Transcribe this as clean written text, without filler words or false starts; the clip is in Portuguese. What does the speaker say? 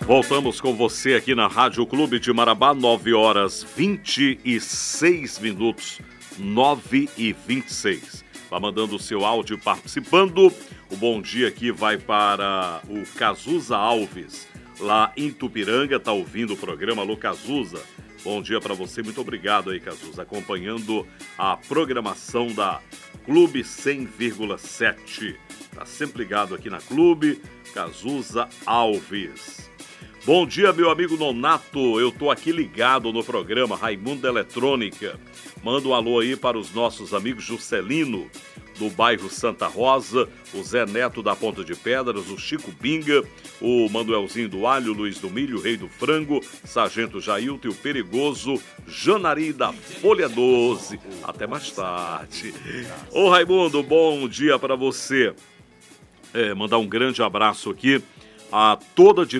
Voltamos com você aqui na Rádio Clube de Marabá, 9h26, 9h26. Vai mandando o seu áudio participando. O bom dia aqui vai para o Cazuza Alves, lá em Tupiranga, tá ouvindo o programa. Alô, Cazuza. Bom dia para você, muito obrigado aí, Cazuza, acompanhando a programação da Clube 100,7. Tá sempre ligado aqui na Clube, Cazuza Alves. Bom dia, meu amigo Nonato, eu tô aqui ligado no programa Raimundo Eletrônica. Manda um alô aí para os nossos amigos Juscelino, do bairro Santa Rosa, o Zé Neto da Ponta de Pedras, o Chico Binga, o Manuelzinho do Alho, Luiz do Milho, Rei do Frango, Sargento Jailton, o Perigoso, Janari da Folha 12. Até mais tarde. Ô Raimundo, bom dia para você. Mandar um grande abraço aqui a toda a